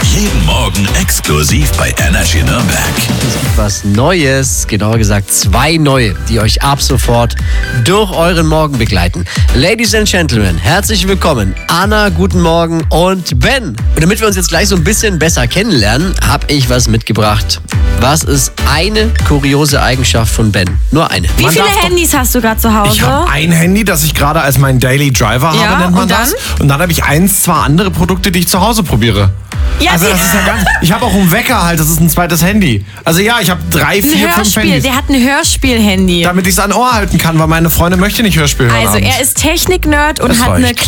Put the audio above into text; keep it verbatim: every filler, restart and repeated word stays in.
Jeden Morgen exklusiv bei Energy Nürnberg. Es gibt was Neues, genauer gesagt zwei neue, die euch ab sofort durch euren Morgen begleiten. Ladies and Gentlemen, herzlich willkommen. Anna, guten Morgen und Ben. Und damit wir uns jetzt gleich so ein bisschen besser kennenlernen, habe ich was mitgebracht. Was ist eine kuriose Eigenschaft von Ben? Nur eine. Wie Man viele darf doch- Handys hast du gerade zu Hause? Ich habe ein Handy, das ich gerade als meinen Daily Driver Ja, habe, nennt man und das. dann? Und dann habe ich eins, zwei andere Produkte, die ich zu Hause probiere. Ja, Also die- das ist ja ganz. Ich habe auch einen Wecker halt, das ist ein zweites Handy. Also ja, ich habe drei, ein vier, fünf Hörspiel, Handys. der hat ein Hörspiel-Handy. Damit ich es an Ohr halten kann, weil meine Freunde möchte nicht Hörspiel hören Also abends. er ist Technik-Nerd und Das hat eine reicht.